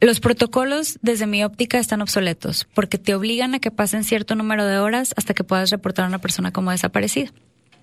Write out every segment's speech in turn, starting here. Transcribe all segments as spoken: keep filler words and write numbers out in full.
Los protocolos, desde mi óptica, están obsoletos porque te obligan a que pasen cierto número de horas hasta que puedas reportar a una persona como desaparecida.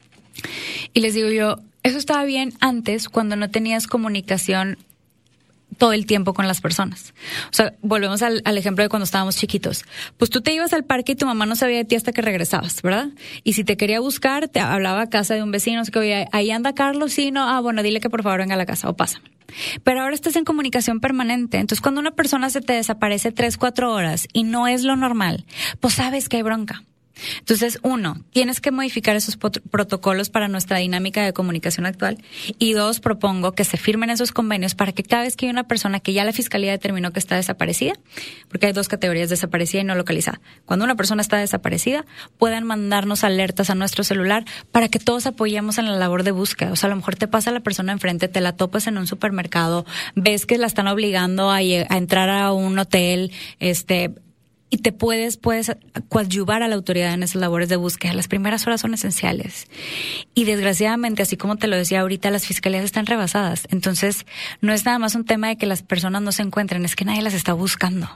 Y les digo yo, eso estaba bien antes cuando no tenías comunicación todo el tiempo con las personas. O sea, volvemos al, al ejemplo de cuando estábamos chiquitos. Pues tú te ibas al parque y tu mamá no sabía de ti hasta que regresabas, ¿verdad? Y si te quería buscar, te hablaba a casa de un vecino, así que, oye, ahí anda Carlos, sí, no, ah, bueno, dile que por favor venga a la casa o pásame. Pero ahora estás en comunicación permanente. Entonces, cuando una persona se te desaparece tres, cuatro horas y no es lo normal, pues sabes que hay bronca. Entonces, uno, tienes que modificar esos pot- protocolos para nuestra dinámica de comunicación actual. Y dos, propongo que se firmen esos convenios para que cada vez que hay una persona que ya la fiscalía determinó que está desaparecida, porque hay dos categorías, desaparecida y no localizada. Cuando una persona está desaparecida, puedan mandarnos alertas a nuestro celular para que todos apoyemos en la labor de búsqueda. O sea, a lo mejor te pasa la persona enfrente, te la topas en un supermercado, ves que la están obligando a, a entrar a un hotel, este... y te puedes, puedes coadyuvar a la autoridad en esas labores de búsqueda. Las primeras horas son esenciales. Y desgraciadamente, así como te lo decía ahorita, las fiscalías están rebasadas. Entonces, no es nada más un tema de que las personas no se encuentren, es que nadie las está buscando.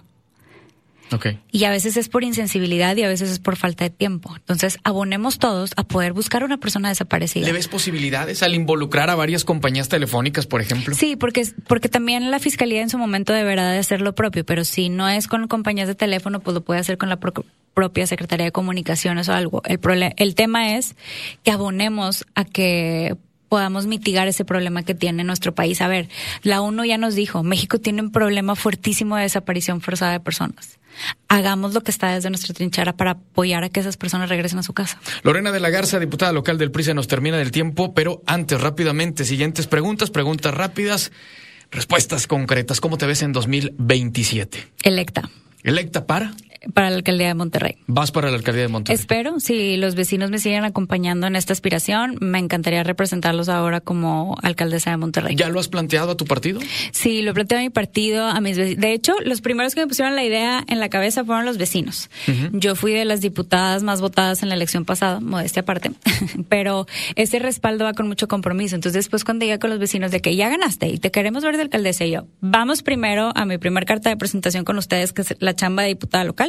Okay. Y a veces es por insensibilidad y a veces es por falta de tiempo. Entonces, abonemos todos a poder buscar a una persona desaparecida. ¿Le ves posibilidades al involucrar a varias compañías telefónicas, por ejemplo? Sí, porque, porque también la fiscalía en su momento deberá de hacer lo propio, pero si no es con compañías de teléfono, pues lo puede hacer con la pro- propia Secretaría de Comunicaciones o algo. El prole- el tema es que abonemos a que podamos mitigar ese problema que tiene nuestro país. A ver, la ONU ya nos dijo, México tiene un problema fuertísimo de desaparición forzada de personas. Hagamos lo que está desde nuestra trinchera para apoyar a que esas personas regresen a su casa. Lorena de la Garza, diputada local del P R I, se nos termina el tiempo, pero antes, rápidamente, siguientes preguntas, preguntas rápidas, respuestas concretas. ¿Cómo te ves en dos mil veintisiete? Electa. ¿Electa para? Para la alcaldía de Monterrey. Vas para la alcaldía de Monterrey. Espero, si los vecinos me siguen acompañando en esta aspiración, me encantaría representarlos ahora como alcaldesa de Monterrey. ¿Ya lo has planteado a tu partido? Sí, lo he planteado a mi partido, a mis vecinos. De hecho, los primeros que me pusieron la idea en la cabeza fueron los vecinos. Uh-huh. Yo fui de las diputadas más votadas en la elección pasada, modestia aparte, pero ese respaldo va con mucho compromiso. Entonces, después cuando llegué con los vecinos de que ya ganaste y te queremos ver de alcaldesa, y yo, vamos primero a mi primer carta de presentación con ustedes, que es la chamba de diputada local.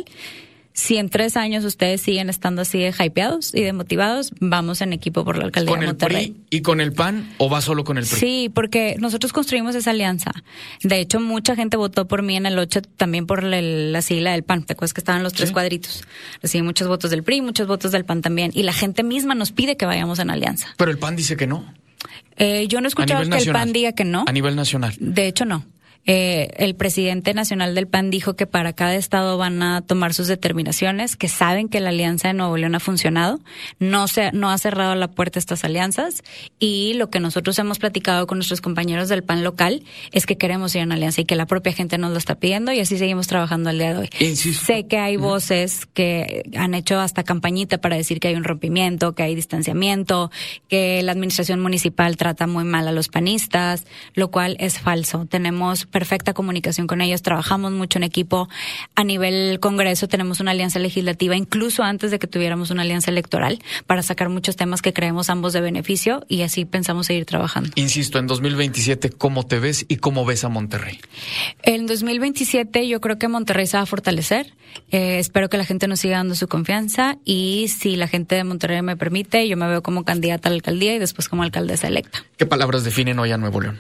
Si en tres años ustedes siguen estando así de hypeados y de motivados, vamos en equipo por la alcaldía de Monterrey. ¿Con el P R I y con el P A N o va solo con el P R I? Sí, porque nosotros construimos esa alianza. De hecho, mucha gente votó por mí en el ocho, también por la, la sigla del P A N. ¿Te acuerdas que estaban los tres ¿Sí? cuadritos? Recibí muchos votos del P R I, muchos votos del P A N también. Y la gente misma nos pide que vayamos en alianza. Pero el P A N dice que no. Eh, yo no he escuchado que nacional. El P A N diga que no. A nivel nacional. De hecho, no. Eh, el presidente nacional del P A N dijo que para cada estado van a tomar sus determinaciones, que saben que la alianza de Nuevo León ha funcionado, no se, no ha cerrado la puerta a estas alianzas, y lo que nosotros hemos platicado con nuestros compañeros del P A N local es que queremos ir en alianza y que la propia gente nos lo está pidiendo, y así seguimos trabajando el día de hoy. Insisto. Sé que hay voces que han hecho hasta campañita para decir que hay un rompimiento, que hay distanciamiento, que la administración municipal trata muy mal a los panistas, lo cual es falso. Tenemos perfecta comunicación con ellos, trabajamos mucho en equipo. A nivel Congreso tenemos una alianza legislativa, incluso antes de que tuviéramos una alianza electoral, para sacar muchos temas que creemos ambos de beneficio, y así pensamos seguir trabajando. Insisto, en dos mil veintisiete, ¿cómo te ves y cómo ves a Monterrey? En dos mil veintisiete yo creo que Monterrey se va a fortalecer. Eh, espero que la gente nos siga dando su confianza, y si la gente de Monterrey me permite, yo me veo como candidata a la alcaldía y después como alcaldesa electa. ¿Qué palabras definen hoy a Nuevo León?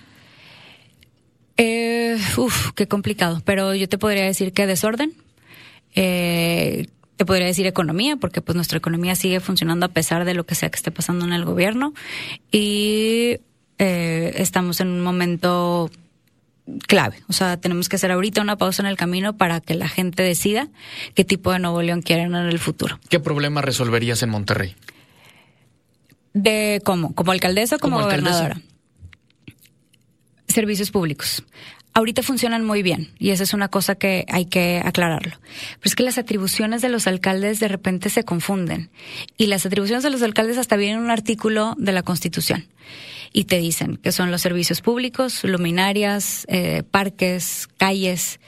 Eh, uf, qué complicado, pero yo te podría decir que desorden, eh, te podría decir economía, porque pues nuestra economía sigue funcionando a pesar de lo que sea que esté pasando en el gobierno, y eh, estamos en un momento clave. O sea, tenemos que hacer ahorita una pausa en el camino para que la gente decida qué tipo de Nuevo León quieren en el futuro. ¿Qué problema resolverías en Monterrey? ¿De cómo? ¿Como alcaldesa o como, como gobernadora? Alcaldesa. Servicios públicos. Ahorita funcionan muy bien, y esa es una cosa que hay que aclararlo. Pero es que las atribuciones de los alcaldes de repente se confunden. Y las atribuciones de los alcaldes hasta vienen en un artículo de la Constitución. Y te dicen que son los servicios públicos, luminarias, eh, parques, calles.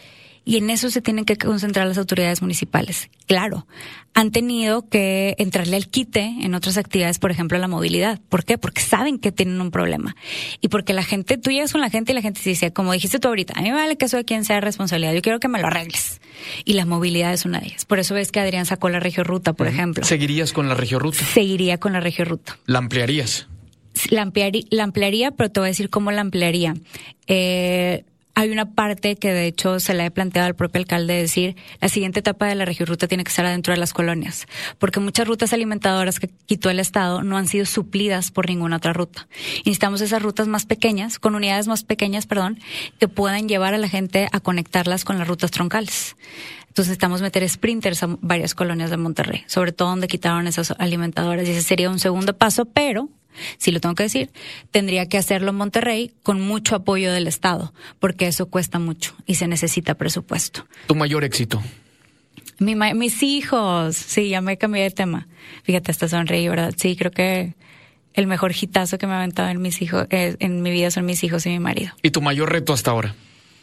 Y en eso se tienen que concentrar las autoridades municipales. Claro, han tenido que entrarle al quite en otras actividades, por ejemplo, la movilidad. ¿Por qué? Porque saben que tienen un problema. Y porque la gente, tú llegas con la gente y la gente se dice, como dijiste tú ahorita, a mí me vale que eso de quien sea responsabilidad, yo quiero que me lo arregles. Y la movilidad es una de ellas. Por eso ves que Adrián sacó la Regioruta, por uh-huh. ejemplo. ¿Seguirías con la Regioruta? Seguiría con la Regioruta. ¿La ampliarías? La ampliaría, la ampliaría, pero te voy a decir cómo la ampliaría. Eh, hay una parte que de hecho se la he planteado al propio alcalde, decir, la siguiente etapa de la Regioruta tiene que estar adentro de las colonias, porque muchas rutas alimentadoras que quitó el Estado no han sido suplidas por ninguna otra ruta. Y necesitamos esas rutas más pequeñas, con unidades más pequeñas, perdón, que puedan llevar a la gente a conectarlas con las rutas troncales. Entonces necesitamos meter sprinters a varias colonias de Monterrey, sobre todo donde quitaron esas alimentadoras, y ese sería un segundo paso, pero sí lo tengo que decir, tendría que hacerlo en Monterrey con mucho apoyo del Estado, porque eso cuesta mucho y se necesita presupuesto. ¿Tu mayor éxito? Mi, mis hijos, sí, ya me cambié de tema. Fíjate, hasta sonreí, ¿verdad? Sí, creo que el mejor hitazo que me ha aventado en mis hijos, eh, en mi vida son mis hijos y mi marido. ¿Y tu mayor reto hasta ahora?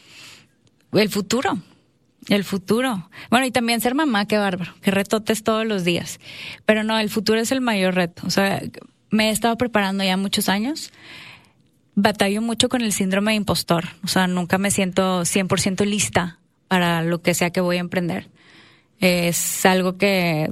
El futuro. El futuro. Bueno, y también ser mamá, qué bárbaro, que retotes todos los días. Pero no, el futuro es el mayor reto. O sea, me he estado preparando ya muchos años. Batallo mucho con el síndrome de impostor. O sea, nunca me siento cien por ciento lista para lo que sea que voy a emprender. Es algo que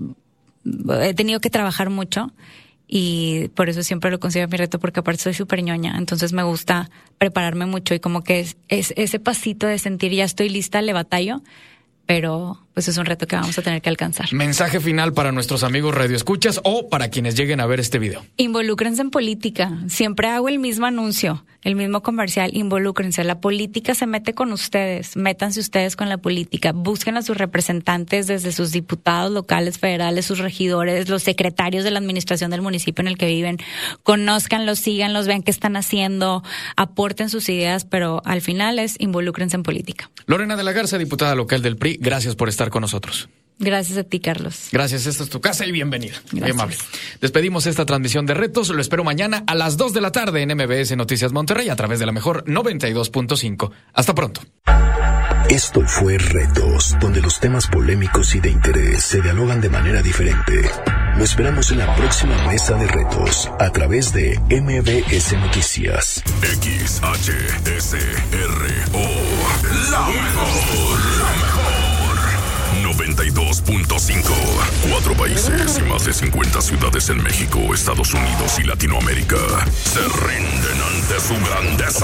he tenido que trabajar mucho y por eso siempre lo considero mi reto, porque aparte soy súper ñoña. Entonces me gusta prepararme mucho y como que es, es ese pasito de sentir ya estoy lista, le batallo, pero pues es un reto que vamos a tener que alcanzar. Mensaje final para nuestros amigos radioescuchas o para quienes lleguen a ver este video. Involúcrense en política. Siempre hago el mismo anuncio, el mismo comercial. Involúcrense. La política se mete con ustedes. Métanse ustedes con la política. Busquen a sus representantes, desde sus diputados locales, federales, sus regidores, los secretarios de la administración del municipio en el que viven. Conózcanlos, síganlos, vean qué están haciendo, aporten sus ideas, pero al final es involúcrense en política. Lorena de la Garza, diputada local del P R I, gracias por estar con nosotros. Gracias a ti, Carlos. Gracias, esta es tu casa y bienvenida. Gracias. Muy amable. Despedimos esta transmisión de Retos, lo espero mañana a las dos de la tarde en M B S Noticias Monterrey a través de la mejor noventa y dos punto cinco. Hasta pronto. Esto fue Retos, donde los temas polémicos y de interés se dialogan de manera diferente. Lo esperamos en la próxima mesa de Retos a través de M B S Noticias. X H S R O, la mejor, la mejor. noventa y dos punto cinco. Cuatro países y más de cincuenta ciudades en México, Estados Unidos y Latinoamérica se rinden ante su grandeza.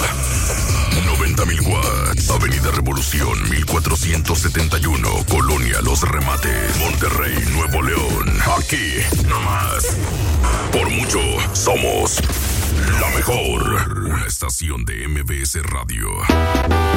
noventa mil watts, Avenida Revolución mil cuatrocientos setenta y uno, Colonia Los Remates, Monterrey, Nuevo León. Aquí, nomás. Por mucho, somos la mejor. Una estación de M B S Radio.